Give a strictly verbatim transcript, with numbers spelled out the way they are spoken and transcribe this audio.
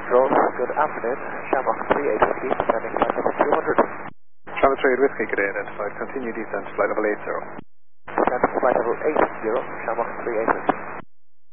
Control, good afternoon. Shamrock three eight Whiskey, descending flight level two hundred. Shamrock three eight Whiskey, good day, identified. Continue descent to flight level eight zero. Descent to flight level eight zero, Shamrock three eight Whiskey.